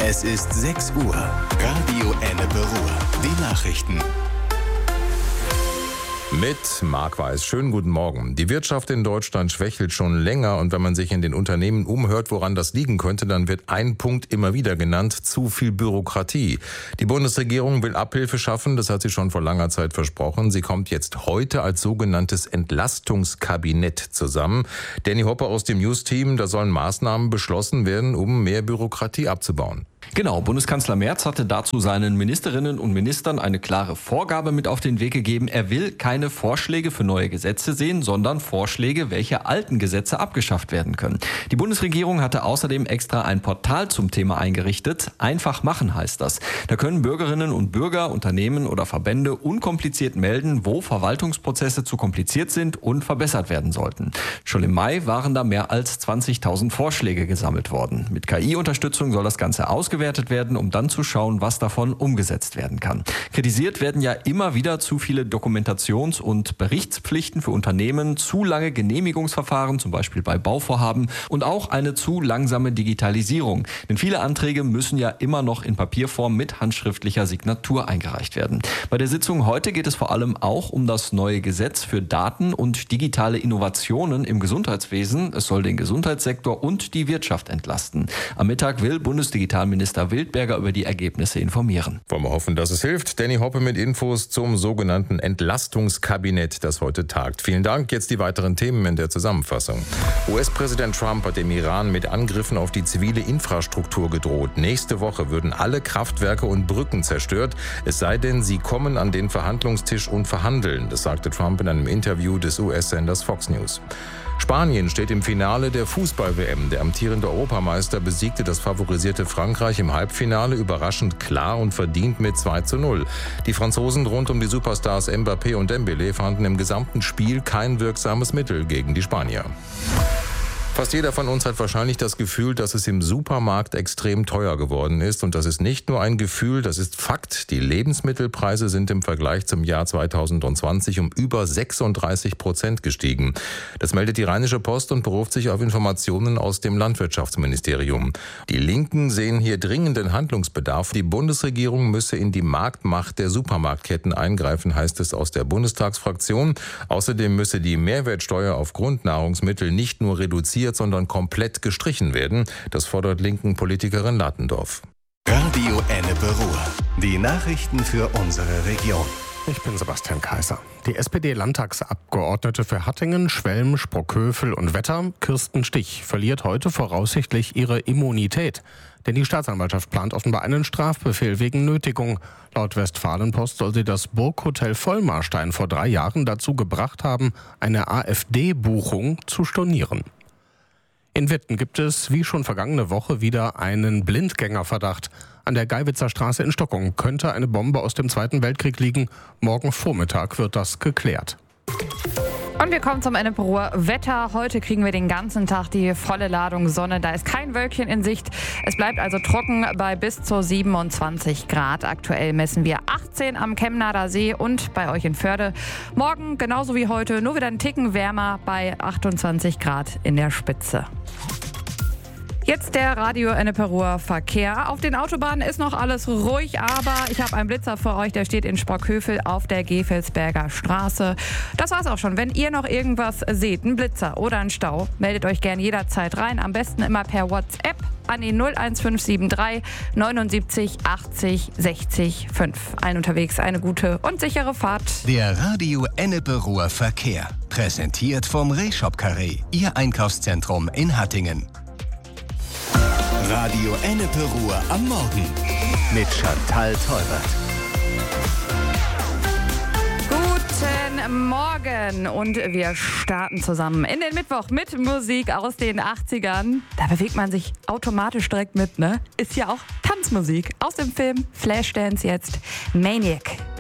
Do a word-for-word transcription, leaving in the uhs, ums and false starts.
Es ist sechs Uhr. Radio Ennepe Ruhr. Die Nachrichten. Mit Marc Weiß. Schönen guten Morgen. Die Wirtschaft in Deutschland schwächelt schon länger und wenn man sich in den Unternehmen umhört, woran das liegen könnte, dann wird ein Punkt immer wieder genannt: zu viel Bürokratie. Die Bundesregierung will Abhilfe schaffen, das hat sie schon vor langer Zeit versprochen. Sie kommt jetzt heute als sogenanntes Entlastungskabinett zusammen. Danny Hoppe aus dem News-Team, da sollen Maßnahmen beschlossen werden, um mehr Bürokratie abzubauen. Genau, Bundeskanzler Merz hatte dazu seinen Ministerinnen und Ministern eine klare Vorgabe mit auf den Weg gegeben. Er will keine Vorschläge für neue Gesetze sehen, sondern Vorschläge, welche alten Gesetze abgeschafft werden können. Die Bundesregierung hatte außerdem extra ein Portal zum Thema eingerichtet. Einfach machen heißt das. Da können Bürgerinnen und Bürger, Unternehmen oder Verbände unkompliziert melden, wo Verwaltungsprozesse zu kompliziert sind und verbessert werden sollten. Schon im Mai waren da mehr als zwanzigtausend Vorschläge gesammelt worden. Mit K I-Unterstützung soll das Ganze ausgewertet werden, um dann zu schauen, was davon umgesetzt werden kann. Kritisiert werden ja immer wieder zu viele Dokumentations- und Berichtspflichten für Unternehmen, zu lange Genehmigungsverfahren, zum Beispiel bei Bauvorhaben, und auch eine zu langsame Digitalisierung. Denn viele Anträge müssen ja immer noch in Papierform mit handschriftlicher Signatur eingereicht werden. Bei der Sitzung heute geht es vor allem auch um das neue Gesetz für Daten und digitale Innovationen im Gesundheitswesen. Es soll den Gesundheitssektor und die Wirtschaft entlasten. Am Mittag will Bundesdigitalminister Minister Wildberger über die Ergebnisse informieren. Wollen wir hoffen, dass es hilft. Danny Hoppe mit Infos zum sogenannten Entlastungskabinett, das heute tagt. Vielen Dank. Jetzt die weiteren Themen in der Zusammenfassung. U S-Präsident Trump hat dem Iran mit Angriffen auf die zivile Infrastruktur gedroht. Nächste Woche würden alle Kraftwerke und Brücken zerstört, es sei denn, sie kommen an den Verhandlungstisch und verhandeln. Das sagte Trump in einem Interview des U S-Senders Fox News. Spanien steht im Finale der Fußball-W M. Der amtierende Europameister besiegte das favorisierte Frankreich im Halbfinale überraschend klar und verdient mit zwei zu null. Die Franzosen rund um die Superstars Mbappé und Dembélé fanden im gesamten Spiel kein wirksames Mittel gegen die Spanier. Fast jeder von uns hat wahrscheinlich das Gefühl, dass es im Supermarkt extrem teuer geworden ist. Und das ist nicht nur ein Gefühl, das ist Fakt. Die Lebensmittelpreise sind im Vergleich zum Jahr zweitausendzwanzig um über sechsunddreißig Prozent gestiegen. Das meldet die Rheinische Post und beruft sich auf Informationen aus dem Landwirtschaftsministerium. Die Linken sehen hier dringenden Handlungsbedarf. Die Bundesregierung müsse in die Marktmacht der Supermarktketten eingreifen, heißt es aus der Bundestagsfraktion. Außerdem müsse die Mehrwertsteuer auf Grundnahrungsmittel nicht nur reduziert, sondern komplett gestrichen werden. Das fordert linken Politikerin Latendorf. Radio Ennepe Ruhr. Die Nachrichten für unsere Region. Ich bin Sebastian Kaiser. Die S P D-Landtagsabgeordnete für Hattingen, Schwelm, Sprockhövel und Wetter, Kirsten Stich, verliert heute voraussichtlich ihre Immunität. Denn die Staatsanwaltschaft plant offenbar einen Strafbefehl wegen Nötigung. Laut Westfalenpost soll sie das Burghotel Vollmarstein vor drei Jahren dazu gebracht haben, eine AfD-Buchung zu stornieren. In Witten gibt es, wie schon vergangene Woche, wieder einen Blindgängerverdacht. An der Geiwitzer Straße in Stockung könnte eine Bombe aus dem Zweiten Weltkrieg liegen. Morgen Vormittag wird das geklärt. Und wir kommen zum Ennepe Ruhr Wetter. Heute kriegen wir den ganzen Tag die volle Ladung Sonne. Da ist kein Wölkchen in Sicht. Es bleibt also trocken bei bis zu siebenundzwanzig Grad. Aktuell messen wir achtzehn am Chemnader See und bei euch in Förde. Morgen genauso wie heute, nur wieder einen Ticken wärmer bei achtundzwanzig Grad in der Spitze. Jetzt der Radio Ennepe Ruhr Verkehr. Auf den Autobahnen ist noch alles ruhig, aber ich habe einen Blitzer für euch, der steht in Sprockhövel auf der Gefelsberger Straße. Das war's auch schon. Wenn ihr noch irgendwas seht, einen Blitzer oder einen Stau, meldet euch gern jederzeit rein. Am besten immer per WhatsApp an die null eins fünf sieben drei neunundsiebzig achtzig sechzig fünf. Allen unterwegs eine gute und sichere Fahrt. Der Radio Ennepe Ruhr Verkehr. Präsentiert vom Rehshop Carré, Ihr Einkaufszentrum in Hattingen. Radio Ennepe Ruhr am Morgen mit Chantal Teubert. Guten Morgen und wir starten zusammen in den Mittwoch mit Musik aus den achtzigern. Da bewegt man sich automatisch direkt mit, ne? Ist ja auch Tanzmusik aus dem Film Flashdance, jetzt Maniac.